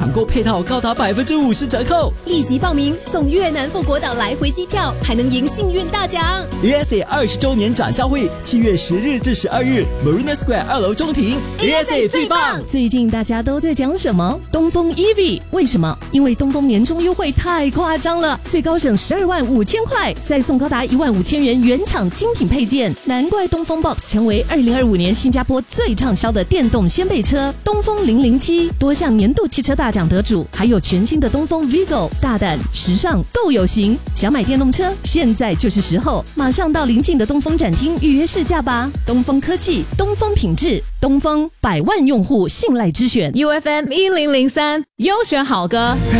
抢购配套高达50%折扣。 立即报名送越南富国岛来回机票，还能赢幸运大奖。 ASA 20周年展销会7月10日至12日 Marina Square 2楼中庭 ，ASA 最棒。 最近大家都在讲什么？东风 EV， 为什么？因为东风年终优惠太夸张了，最高省12万5千块，再送高达1万5千元原厂精品配件，难怪东风 Box 成为2025年新加坡最畅销的电动掀背车。东风007多项年度汽车大奖得主，还有全新的东风 Vigo， 大胆时尚够有型。想买电动车，现在就是时候，马上到邻近的东风展厅预约试驾吧。东风科技，东风品质，东风100万用户信赖之选。 UFM 1003优选好歌。